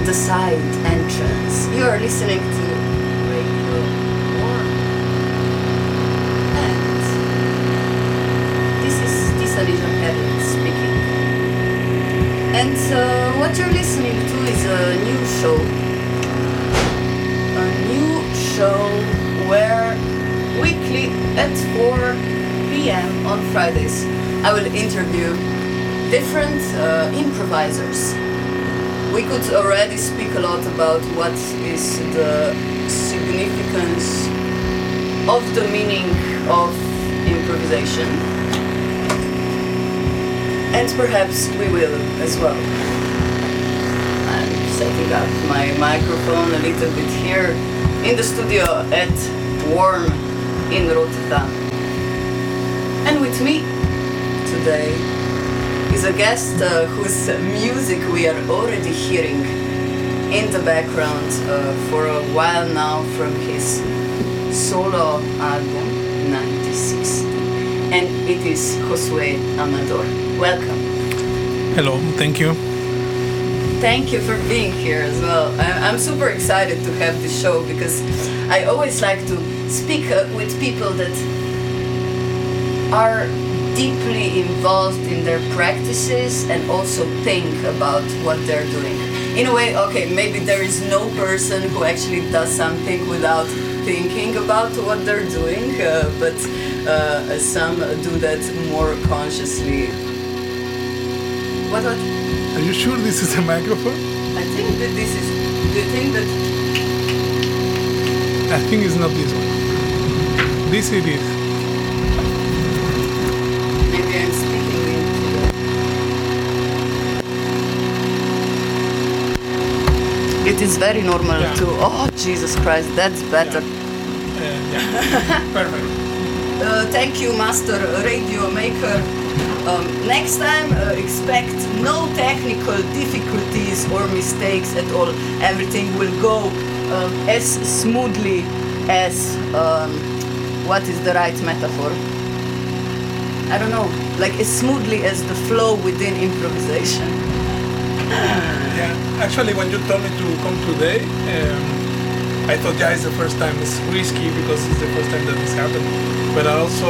the side entrance. You are listening to Radio Warm. And this is Tisalijan Hedin speaking. And what you're listening to is a new show. A new show where weekly at 4 p.m. on Fridays I will interview different improvisers. We could already speak a lot about what is the significance of the meaning of improvisation. And perhaps we will as well. I'm setting up my microphone a little bit here in the studio at Warm in Rotterdam. And with me today is a guest whose music we are already hearing in the background for a while now from his solo album 1960. And it is Josué Amador. Welcome. Hello, thank you. Thank you for being here as well. I'm super excited to have this show because I always like to speak with people that are deeply involved in their practices and also think about what they're doing. In a way, okay, maybe there is no person who actually does something without thinking about what they're doing, but some do that more consciously. What? Are you sure this is a microphone? I think that this is... Do you think that... I think it's not this one. This it is. Maybe I'm speaking into that. It is very normal to... Oh, Jesus Christ, that's better. Perfect. Thank you, Master Radio Maker. Next time, expect no technical difficulties or mistakes at all. Everything will go as smoothly as... what is the right metaphor? I don't know, like as smoothly as the flow within improvisation. Yeah, actually when you told me to come today, I thought, it's the first time. It's risky because it's the first time that this happened. But I also,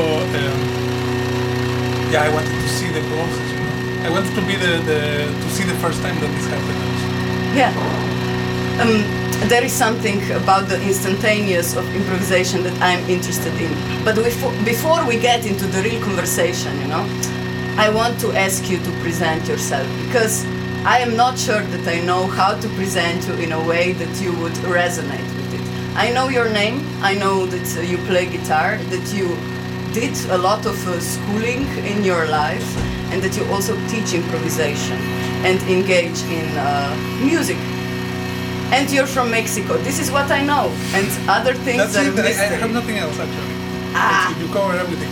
I wanted to see the process, you know. I wanted to be to see the first time that this happened also. Yeah. There is something about the instantaneous of improvisation that I'm interested in. But before we get into the real conversation, you know, I want to ask you to present yourself because I am not sure that I know how to present you in a way that you would resonate with it. I know your name, I know that you play guitar, that you did a lot of schooling in your life, and that you also teach improvisation and engage in music. And you're from Mexico. This is what I know. And other things That's are it. mystery. I have nothing else actually. You cover everything.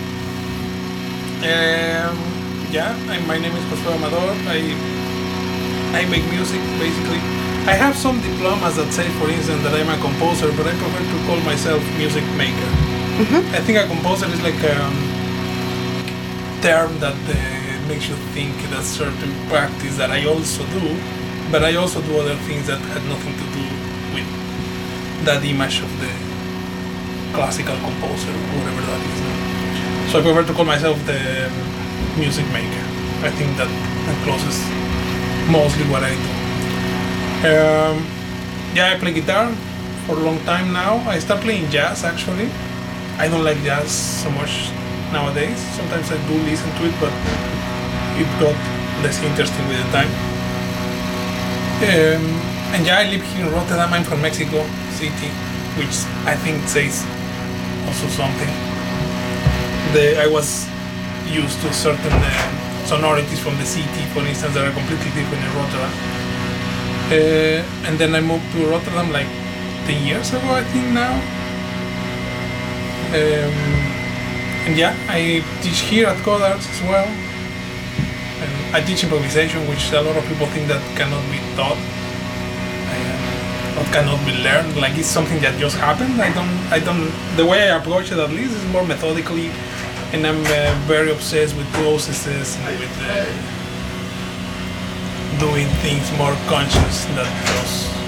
My name is Josué Amador. I make music basically. I have some diplomas that say, for instance, that I'm a composer, but I prefer to call myself music maker. Mm-hmm. I think a composer is like a term that makes you think that certain practice that I also do. But I also do other things that had nothing to do with that image of the classical composer, whatever that is. So I prefer to call myself the music maker. I think that encloses mostly what I do. I play guitar for a long time now. I started playing jazz actually. I don't like jazz so much nowadays. Sometimes I do listen to it, but it got less interesting with the time. I live here in Rotterdam. I'm from Mexico City, which I think says also something. I was used to certain sonorities from the city, for instance, that are completely different in Rotterdam. And then I moved to Rotterdam like 10 years ago, I think now. I teach here at Codarts as well. I teach improvisation, which a lot of people think that cannot be taught, or cannot be learned. Like it's something that just happened. I don't. The way I approach it, at least, is more methodically, and I'm very obsessed with processes and with doing things more conscious than just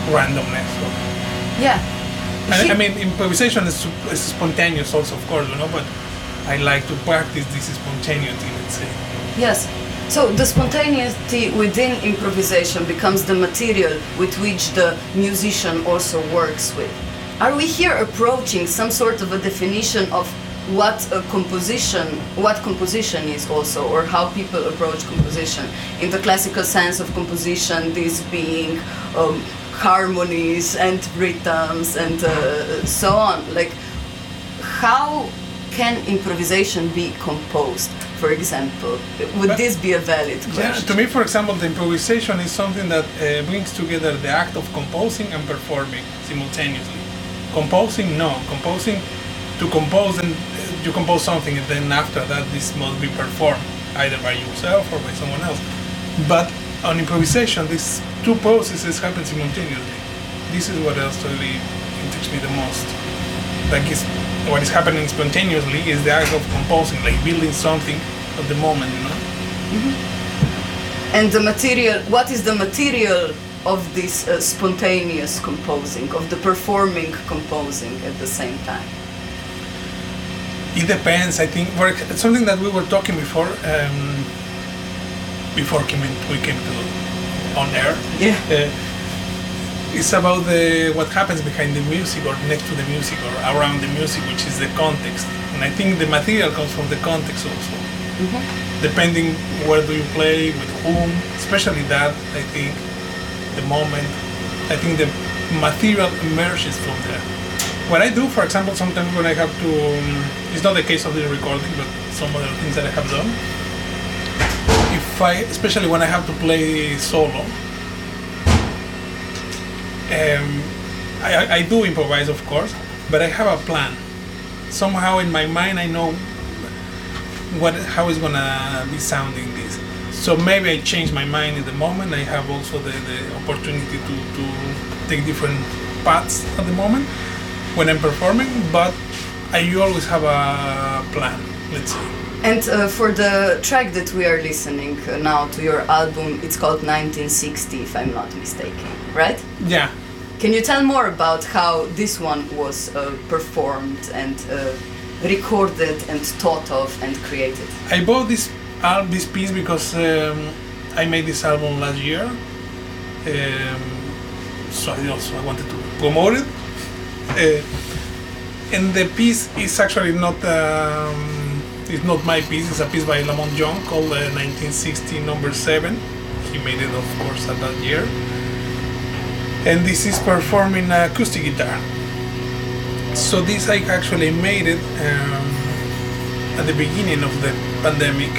randomness. Yeah. I mean, improvisation is spontaneous also, of course, but I like to practice this spontaneity, let's say. Yes. So the spontaneity within improvisation becomes the material with which the musician also works with. Are we here approaching some sort of a definition of what composition is also, or how people approach composition? In the classical sense of composition, this being harmonies and rhythms and so on. Like, how can improvisation be composed, for example? Would this be a valid question? Yeah, to me, for example, the improvisation is something that brings together the act of composing and performing simultaneously. Composing, no. Composing, to compose, and you compose something, and then after that, this must be performed, either by yourself or by someone else. But on improvisation, these two processes happen simultaneously. This is what else totally interests me the most. Like, what is happening spontaneously is the act of composing, like building something at the moment, Mm-hmm. And the material, what is the material of this spontaneous composing, of the performing composing at the same time? It depends, I think. It's something that we were talking before we came to on air. Yeah. It's about what happens behind the music or next to the music or around the music, which is the context. And I think the material comes from the context also. Mm-hmm. Depending where do you play, with whom, especially that, I think, the moment, I think the material emerges from there. What I do, for example, sometimes when I have to, it's not the case of the recording, but some other things that I have done, especially when I have to play solo, I do improvise, of course, but I have a plan. Somehow in my mind I know how it's gonna be sounding this. So maybe I change my mind in the moment. I have also the opportunity to take different paths at the moment when I'm performing, but I always have a plan, let's say. And for the track that we are listening now to your album, it's called 1960, if I'm not mistaken, right? Yeah. Can you tell more about how this one was performed and recorded and thought of and created? I bought this piece because I made this album last year, so I wanted to promote it. And the piece is actually not it's not my piece. It's a piece by Lamont Young called 1960 number 7. He made it, of course, at that year. And this is performing acoustic guitar. So this I actually made it at the beginning of the pandemic.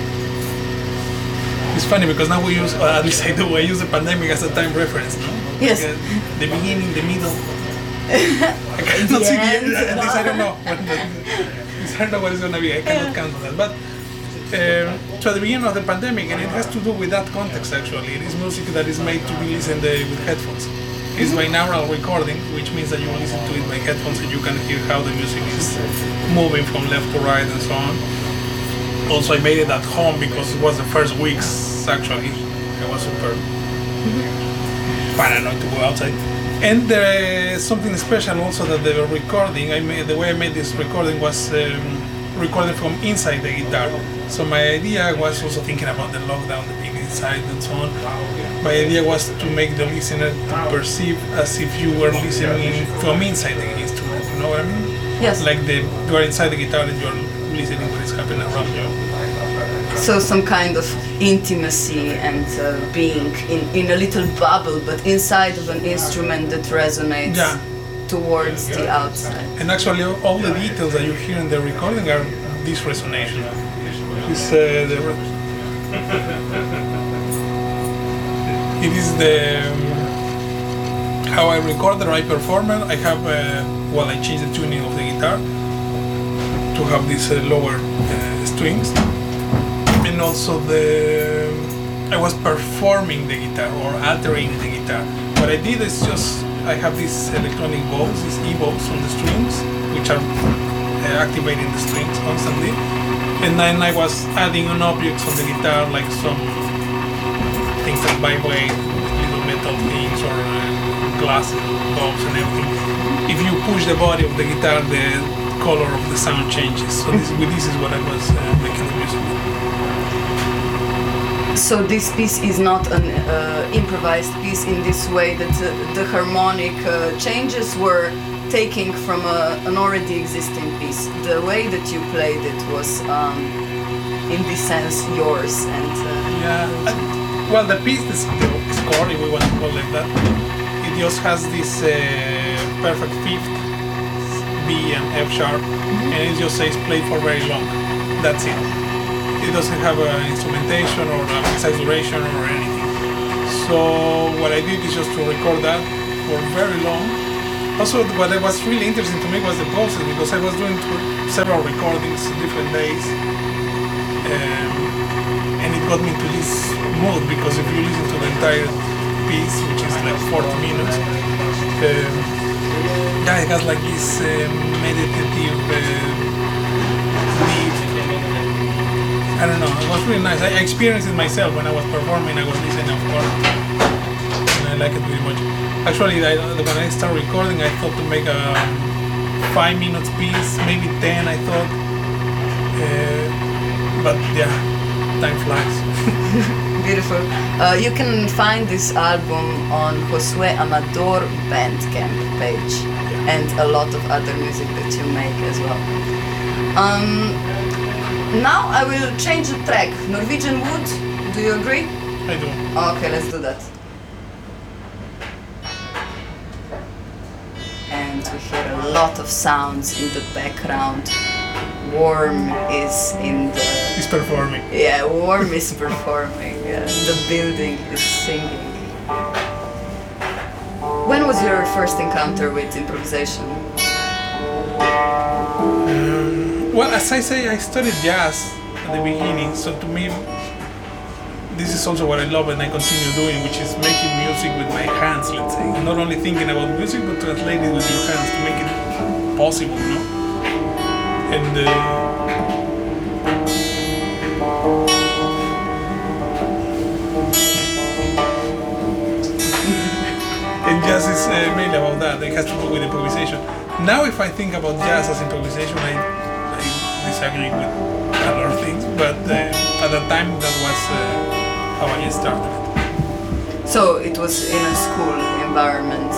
It's funny because now we use, at least I do, I use the pandemic as a time reference, no? Yes. Like, the beginning, the middle. I cannot see the end. At least I don't know. I don't know what it's going to be. I cannot count on that. But so at the beginning of the pandemic, and it has to do with that context actually. It is music that is made to be listened with headphones. It's binaural recording, which means that you listen to it by headphones and you can hear how the music is moving from left to right and so on. Also, I made it at home because it was the first weeks actually. I was super paranoid to go outside. And there is something special also that the recording, the way I made this recording was recorded from inside the guitar. So my idea was also thinking about the lockdown, the being inside and so on. My idea was to make the listener to perceive as if you were listening from inside the instrument, you know what I mean? Yes. Like you are inside the guitar and you're listening what is happening around you. So some kind of intimacy and being in a little bubble, but inside of an instrument that resonates towards the outside. And actually all the details that you hear in the recording are this resonation. It is how I record the right performer. I have I changed the tuning of the guitar to have these lower strings, and also I was performing the guitar or altering the guitar. What I did is I have these electronic balls, these E-balls on the strings, which are activating the strings constantly. And then I was adding on objects on the guitar, like some things that vibrate a little bit, metal things or glass bulbs and everything. If you push the body of the guitar, the color of the sound changes. So this is what I was making the music with. So this piece is not an improvised piece in this way that the harmonic changes were taking from an already existing piece. The way that you played it was, in this sense, yours. And well, the piece, the score, if we want to call it that, it just has this perfect fifth, B and F sharp, and it just says play for very long. That's it. It doesn't have an instrumentation or a saturation or anything. So what I did is just to record that for very long. Also, what was really interesting to me was the process, because I was doing several recordings different days, and it got me into this mood, because if you listen to the entire piece, which is like 40 minutes, it has like this meditative deep. I don't know, it was really nice. I experienced it myself when I was performing. I was listening, of course, and I like it very much. Actually, when I started recording, I thought to make a 5 minutes piece, maybe 10, I thought. But yeah, time flies. Beautiful. You can find this album on Josué Amador Bandcamp page, and a lot of other music that you make as well. Now I will change the track. Norwegian Wood, do you agree? I do. Okay, let's do that. And we hear a lot of sounds in the background. Worm is in the... He's performing. Yeah, Worm is performing. Yeah. The building is singing. When was your first encounter with improvisation? Well, as I say, I studied jazz at the beginning, so to me, this is also what I love and I continue doing, which is making music with my hands, let's say. Not only thinking about music, but translating it with your hands to make it possible, you know? And and jazz is mainly about that. It has to do with improvisation. Now, if I think about jazz as improvisation, I disagree with a lot of things, but at the time that was how I started. So it was in a school environment?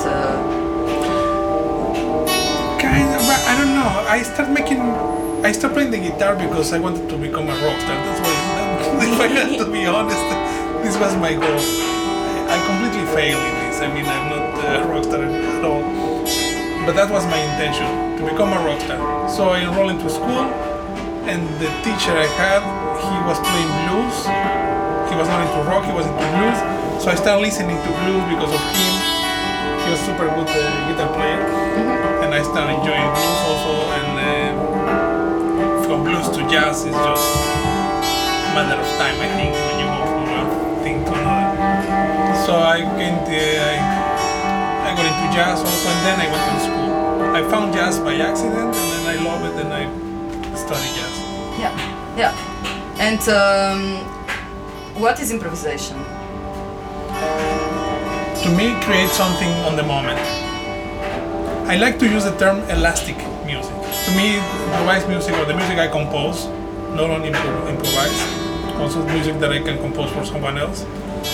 Kind of, but I don't know. I started playing the guitar because I wanted to become a rock star. That's why, if I had to be honest, this was my goal. I completely failed in this. I mean, I'm not a rock star at all. But that was my intention, to become a rock star. So I enrolled into school, and the teacher I had, he was playing blues. He was not into rock, he was into blues. So I started listening to blues because of him. He was super good guitar player. And I started enjoying blues also. And from blues to jazz is just a matter of time, I think, when you go from one thing to another. So I got into jazz also, and then I went to school. I found jazz by accident, and then I love it, and I studied jazz. Yeah. And what is improvisation? To me, create something on the moment. I like to use the term elastic music. To me, improvised music, or the music I compose, not only improvise, also music that I can compose for someone else,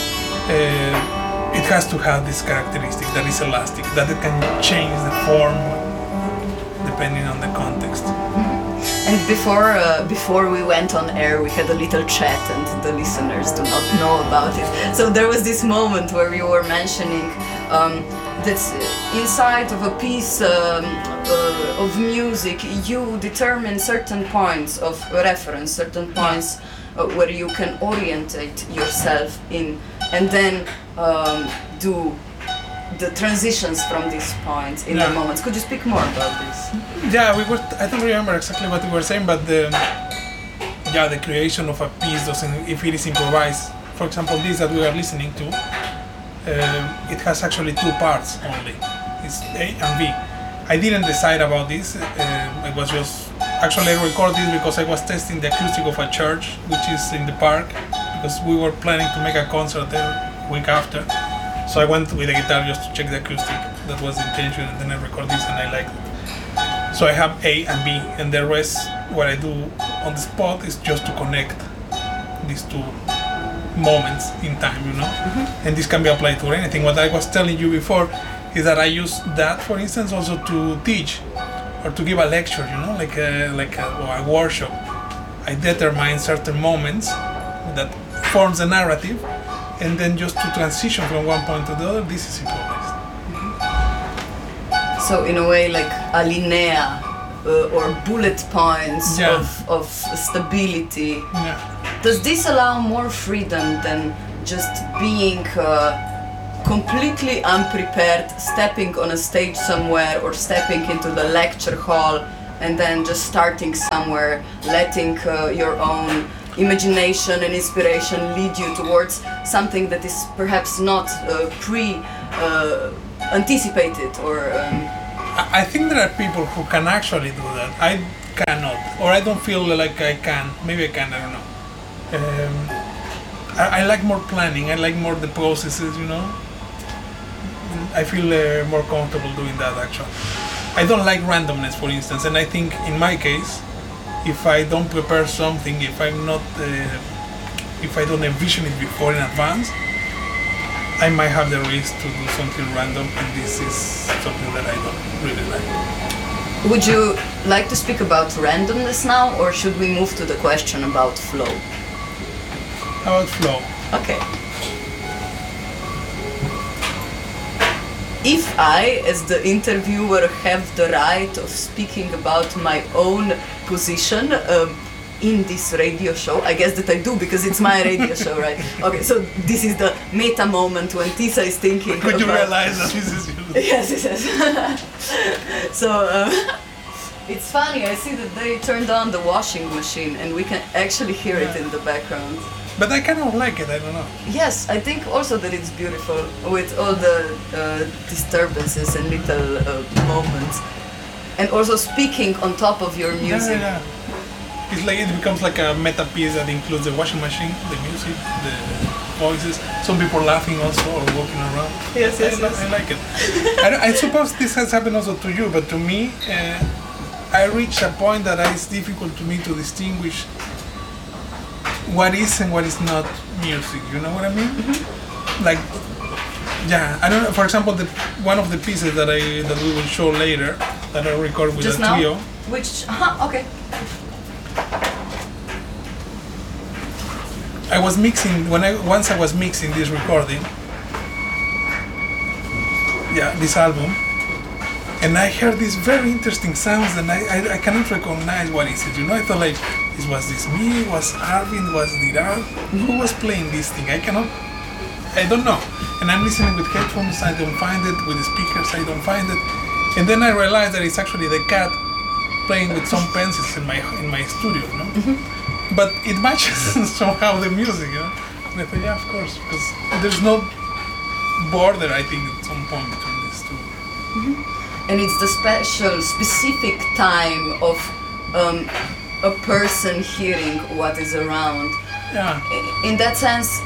it has to have this characteristic that is elastic, that it can change the form depending on the context. And before we went on air, we had a little chat, and the listeners do not know about it. So there was this moment where you were mentioning that inside of a piece of music, you determine certain points of reference, certain points where you can orientate yourself in, and then do the transitions from these points in the moments. Could you speak more about this? Yeah, I don't remember exactly what we were saying, but the creation of a piece doesn't, if it is improvised. For example, this that we are listening to, it has actually two parts only. It's A and B. I didn't decide about this. I was just actually I recorded this because I was testing the acoustic of a church which is in the park, because we were planning to make a concert the week after. So I went with a guitar just to check the acoustic. That was the intention, and then I record this and I liked it. So I have A and B, and the rest, what I do on the spot is just to connect these two moments in time, you know? And this can be applied to anything. What I was telling you before is that I use that, for instance, also to teach or to give a lecture, you know, like a workshop. I determine certain moments that forms a narrative, and then just to transition from one point to the other, this is improvised. So in a way, like a linea or bullet points of stability. Yeah. Does this allow more freedom than just being completely unprepared, stepping on a stage somewhere or stepping into the lecture hall and then just starting somewhere, letting your own imagination and inspiration lead you towards something that is perhaps not anticipated or... I think there are people who can actually do that. I cannot, or I don't feel like I can. Maybe I can, I don't know. I like more planning, I like more the processes, you know. I feel more comfortable doing that actually. I don't like randomness, for instance, and I think in my case, if I don't prepare something, if I don't envision it before in advance, I might have the risk to do something random, and this is something that I don't really like. Would you like to speak about randomness now, or should we move to the question about flow? How about flow? Okay. If I, as the interviewer, have the right of speaking about my own position in this radio show, I guess that I do because it's my radio show, right? Okay, so this is the meta moment when Tisa is thinking Could you realize that this is you? Yes. So it's funny, I see that they turned on the washing machine and we can actually hear it in the background. But I kind of like it, I don't know. Yes, I think also that it's beautiful with all the disturbances and little moments. And also speaking on top of your music. Yeah. It's like it becomes like a meta piece that includes the washing machine, the music, the voices, some people laughing also or walking around. Yes. I like it. I suppose this has happened also to you, but to me, I reached a point that it's difficult to me to distinguish what is and what is not music. You know what I mean? Mm-hmm. Like, yeah, I don't know. For example, one of the pieces that we will show later that I record with just a now? trio. Which? Okay. I was mixing once I was mixing this recording, this album, and I heard these very interesting sounds, and I cannot recognize what is it. You know, I thought like, was this me? Was Arvin? Was Dirar? Who was playing this thing? I don't know. And I'm listening with headphones. I don't find it. With the speakers, I don't find it. And then I realized that it's actually the cat playing with some pencils in my studio. You know. Mm-hmm. But it matches somehow the music, you know? And I thought, yeah, of course, because there's no border, I think, at some point between these two. Mm-hmm. And it's the specific time of a person hearing what is around. Yeah. In that sense,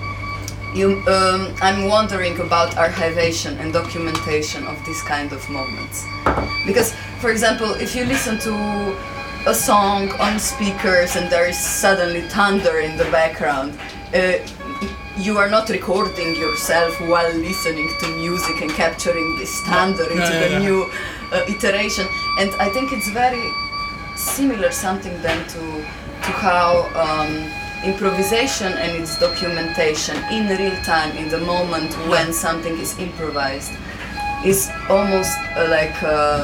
I'm wondering about archivation and documentation of these kind of moments. Because, for example, if you listen to a song on speakers and there is suddenly thunder in the background, you are not recording yourself while listening to music and capturing this thunder into the new iteration. And I think it's very similar something then to how improvisation and its documentation in real time, in the moment when something is improvised, is almost like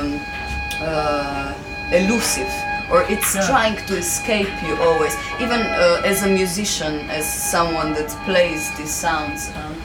elusive. Or it's trying to escape you always, even as a musician, as someone that plays these sounds.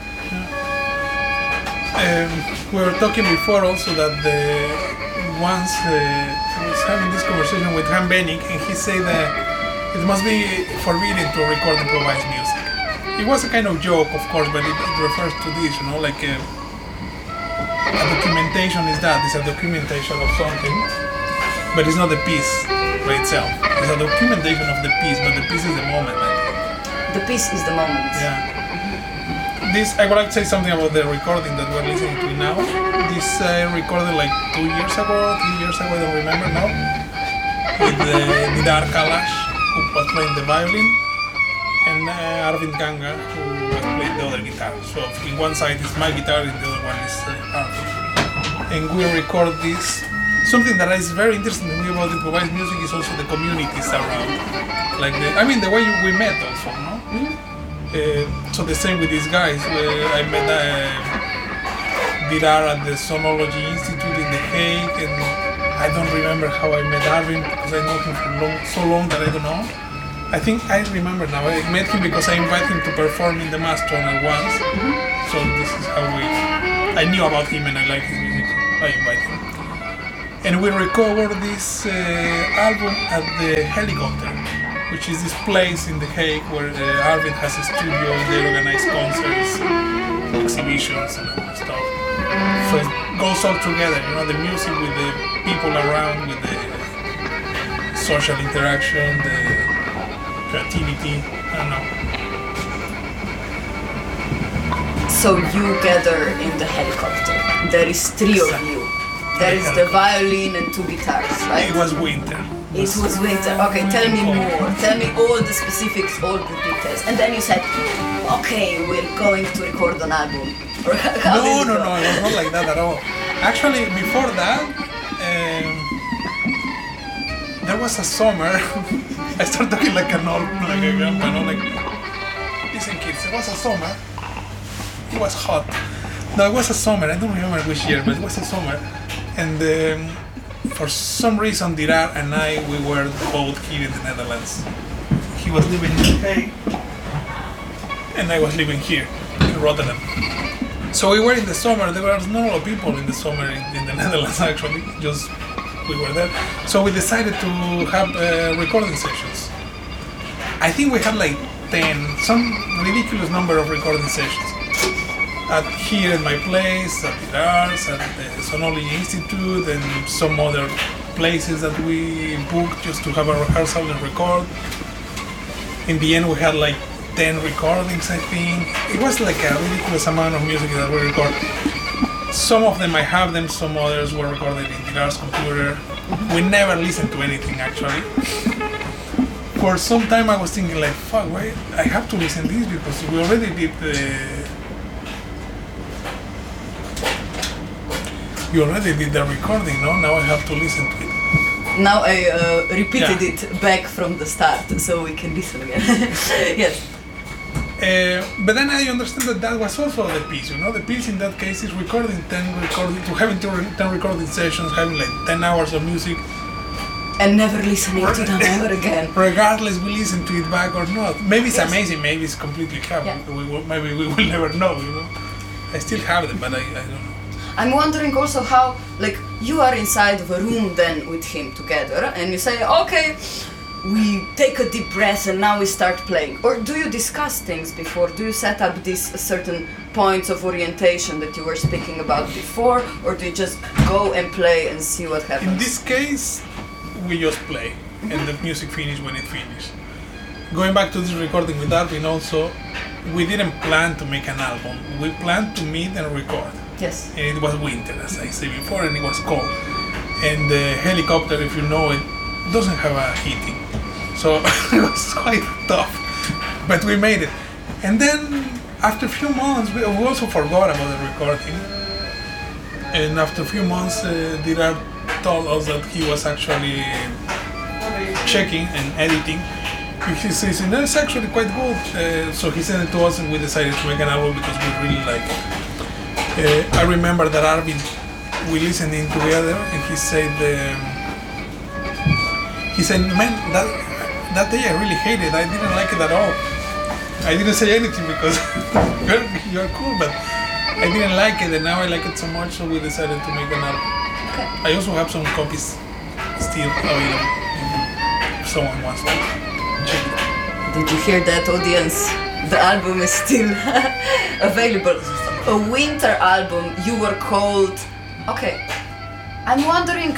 We were talking before also that once I was having this conversation with Han Benig, and he said that it must be forbidden to record improvised music. It was a kind of joke, of course, but it refers to this, you know, like a documentation is that. It's a documentation of something, but it's not the piece by itself. It's a documentation of the piece, but the piece is the moment, I think. The piece is the moment. Yeah. This, I would like to say something about the recording that we're listening to now. This I recorded like 2 years ago, 3 years ago, I don't remember now, with Nidar Kalash, who was playing the violin, and Arvind Ganga, who was playing the other guitar. So in one side is my guitar, and the other one is Arvind. And we record this. Something that is very interesting to me about improvised music is also the communities around. Like the way we met also, no? So the same with these guys. I met Virar at the Sonology Institute in The Hague, and I don't remember how I met Arvind because I know him for so long that I don't know. I think I remember now. I met him because I invited him to perform in the Mastronal once. So this is how I knew about him and I liked his music. I invited him. And we recovered this album at the Helicopter, which is this place in The Hague where Arvind has a studio, they organize concerts, exhibitions and other stuff. So it goes all together, the music with the people around, with the social interaction, the creativity, I don't know. So you gather in the Helicopter. There is 3 of you. There is the violin and 2 guitars, right? It was winter. It was winter. Okay, tell me more. Tell me all the specifics, all the details. And then you said, okay, we're going to record an album. No, it was not like that at all. Actually, before that, there was a summer. I started talking like a grandpa, like, listen kids, there was a summer. It was hot. No, it was a summer. I don't remember which year, but it was a summer. And for some reason, Dirar and I, we were both here in the Netherlands. He was living in The Hague, and I was living here in Rotterdam. So we were in the summer. There were not a lot of people in the summer in the Netherlands, actually. Just we were there. So we decided to have recording sessions. I think we had like 10, some ridiculous number of recording sessions. Here at my place, at Dirar's, at the Sonology Institute, and some other places that we booked just to have a rehearsal and record. In the end, we had like 10 recordings, I think. It was like a ridiculous amount of music that we recorded. Some of them I have them, some others were recorded in Dirar's computer. We never listened to anything, actually. For some time I was thinking like, fuck, why I have to listen to this because we already did the recording, no? Now I have to listen to it. Now I repeated it back from the start, so we can listen again. Yes. But then I understand that was also the piece, The piece in that case is having 10 recording sessions, having like 10 hours of music. And never listening to them ever again. Regardless we listen to it back or not. Maybe it's amazing, maybe it's completely crap. Yeah. Maybe we will never know, I still have them, but I don't know. I'm wondering also how, like, you are inside of a room then with him together and you say, okay, we take a deep breath and now we start playing. Or do you discuss things before? Do you set up these certain points of orientation that you were speaking about before? Or do you just go and play and see what happens? In this case, we just play and the music finishes when it finishes. Going back to this recording with Arvind also, we didn't plan to make an album. We planned to meet and record. Yes. And it was winter, as I said before, and it was cold. And the Helicopter, if you know it, doesn't have a heating. So it was quite tough, but we made it. And then after a few months, we also forgot about the recording. And after a few months, Dirar told us that he was actually checking and editing. He says, no, it's actually quite good. So he sent it to us and we decided to make an album because we really like it. I remember that Arvind, we listened in together and he said, man, that day I really hated it. I didn't like it at all. I didn't say anything because you're cool, but I didn't like it and now I like it so much, so we decided to make an album. Okay. I also have some copies still available if someone wants to check it. Did you hear that, audience? The album is still available. A winter album, you were called... Okay, I'm wondering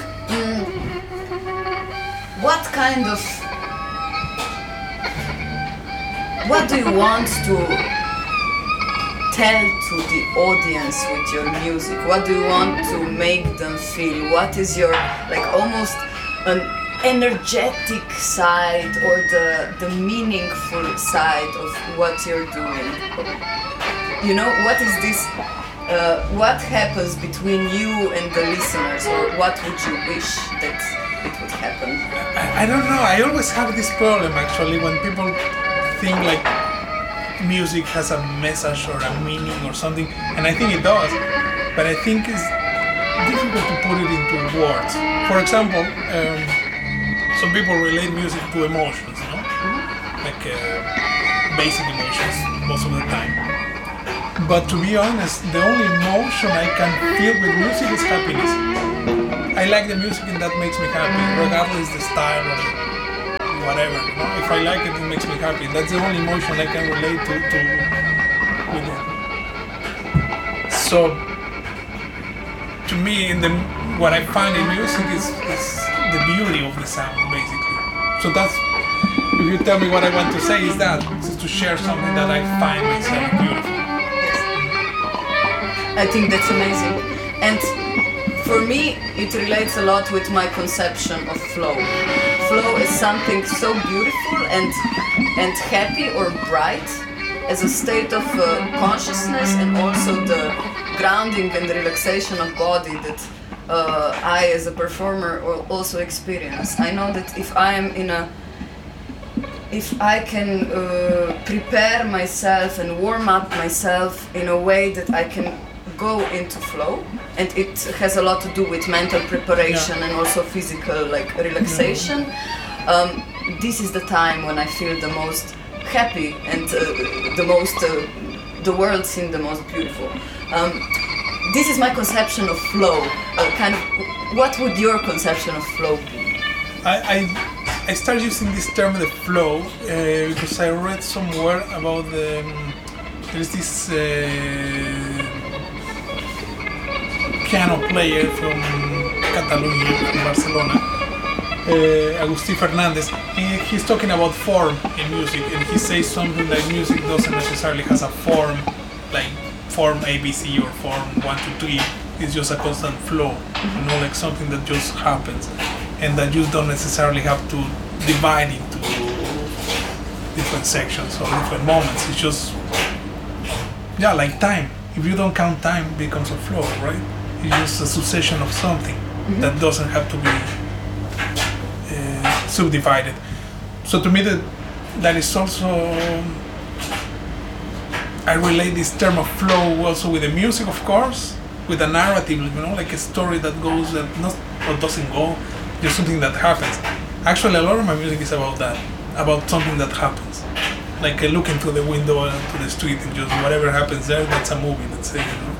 what kind of... What do you want to tell to the audience with your music? What do you want to make them feel? What is your, like, almost an energetic side or the meaningful side of what you're doing? You know, what is this, what happens between you and the listeners, or what would you wish that it would happen? I don't know, I always have this problem actually when people think like music has a message or a meaning or something, and I think it does, but I think it's difficult to put it into words. For example, some people relate music to emotions, you know? Like basic emotions most of the time. But to be honest, the only emotion I can feel with music is happiness. I like the music and that makes me happy, regardless the style or whatever. You know? If I like it, it makes me happy. That's the only emotion I can relate to with it. So, to me, what I find in music is the beauty of the sound, basically. So that's, if you tell me what I want to say, is that, is to share something that I find myself beautiful. I think that's amazing. And for me, it relates a lot with my conception of flow. Flow is something so beautiful and happy or bright as a state of consciousness, and also the grounding and relaxation of body that I as a performer also experience. I know that if I can prepare myself and warm up myself in a way that I can go into flow, and it has a lot to do with mental preparation and also physical, like, relaxation. This is the time when I feel the most happy and the world seems the most beautiful. This is my conception of flow. Kind of, what would your conception of flow be? I started using this term, the flow, because I read somewhere about there's this piano player from Catalonia, from Barcelona, Agustí Fernández. He's talking about form in music, and he says something like music doesn't necessarily has a form, like form ABC or form 1, 2, 3. It's just a constant flow, you know, like something that just happens, and that you don't necessarily have to divide into different sections or different moments. It's just, like time. If you don't count time, it becomes a flow, right? It's just a succession of something that doesn't have to be subdivided. So to me, that is also, I relate this term of flow also with the music, of course, with a narrative, you know, like a story that goes that not or doesn't go, just something that happens. Actually, a lot of my music is about that, about something that happens. Like looking through the window to the street and just whatever happens there, that's a movie, that's it, you know.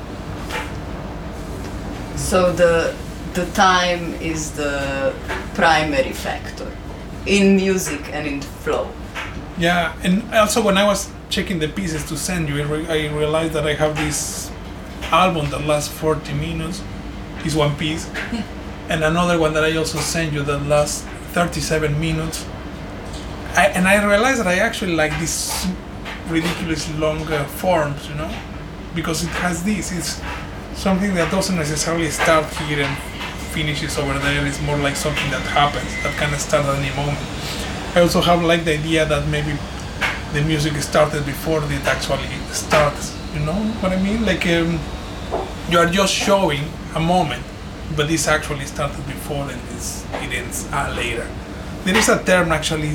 So the time is the primary factor in music and in flow. Yeah, and also when I was checking the pieces to send you, I realized that I have this album that lasts 40 minutes, is one piece, and another one that I also sent you that lasts 37 minutes. I realized that I actually like these ridiculously long forms, you know, because it has this. It's something that doesn't necessarily start here and finishes over there. It's more like something that happens, that can start at any moment. I also have like the idea that maybe the music started before it actually starts, you know what I mean? Like you are just showing a moment, but this actually started before and it ends later. There is a term actually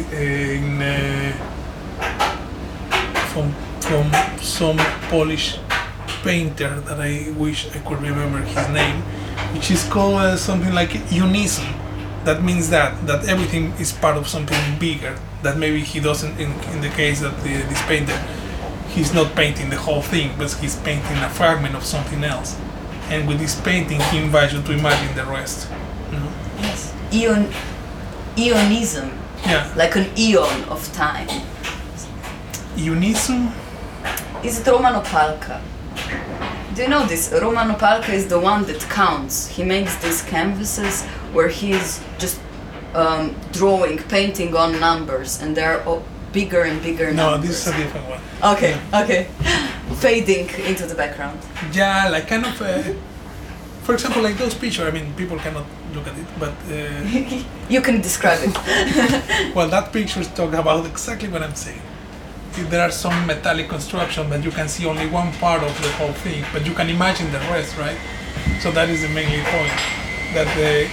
from some Polish painter that I wish I could remember his name, which is called something like unism. That means that everything is part of something bigger, that maybe he doesn't, in the case that this painter, he's not painting the whole thing, but he's painting a fragment of something else. And with this painting, he invites you to imagine the rest. You know? Yes. Eonism. Yeah. Like an eon of time. Unism? Is it Roman Opalka? Do you know this? Roman Opalka is the one that counts. He makes these canvases where he's just drawing, painting on numbers, and they're bigger and bigger numbers. No, this is a different one. Okay, okay. fading into the background. Yeah, like kind of. For example, like those pictures. I mean, people cannot look at it, but You can describe it. well, that pictures talk about exactly what I'm saying. There are some metallic construction, but you can see only one part of the whole thing, but you can imagine the rest, right? So that is the main point, that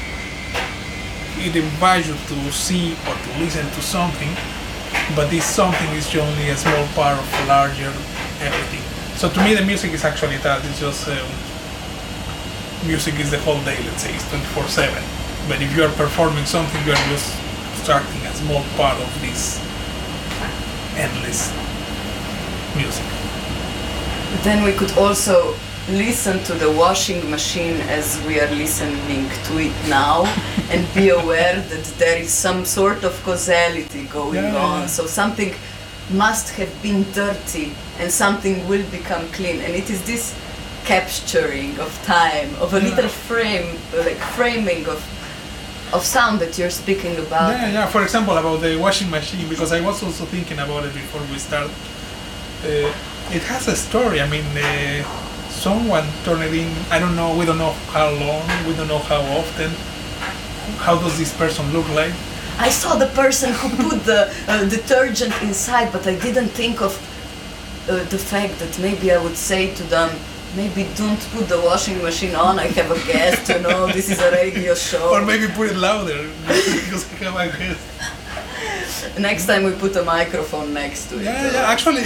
it invites you to see or to listen to something, but this something is only a small part of a larger everything. So to me, the music is actually that. It's just music is the whole day. Let's say it's 24/7. But if you are performing something, you are just extracting a small part of this endless music. Then we could also listen to the washing machine as we are listening to it now and be aware that there is some sort of causality going on. So something must have been dirty and something will become clean. And it is this capturing of time, of a little frame, like framing of sound that you're speaking about. Yeah. For example, about the washing machine, because I was also thinking about it before we start. It has a story. I mean, someone turned it in. I don't know. We don't know how long. We don't know how often. How does this person look like? I saw the person who put the detergent inside, but I didn't think of the fact that maybe I would say to them, maybe don't put the washing machine on, I have a guest, this is a radio show. Or maybe put it louder, because I have a guest. Next time we put a microphone next to it. Yeah, actually.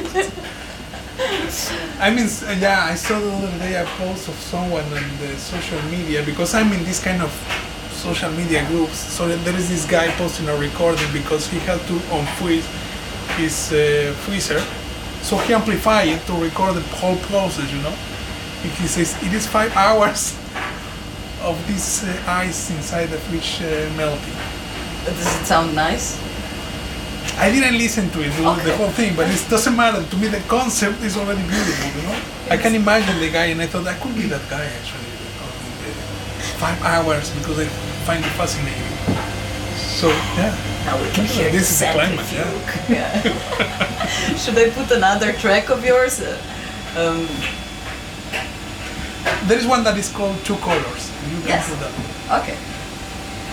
I mean, I saw the other day a post of someone on the social media, because I'm in this kind of social media groups, so there is this guy posting a recording because he had to unfreeze his freezer. So he amplified it to record the whole process, And he says, it is 5 hours of this ice inside the fridge melting. Does it sound nice? I didn't listen to it, the whole thing, but it doesn't matter. To me, the concept is already beautiful, I can imagine the guy, and I thought I could be that guy, actually, recording the 5 hours, because I find it fascinating. So, yeah. Now we can hear this is the climax, yeah. Should I put another track of yours? There is one that is called Two Colors. You can put that one. Okay.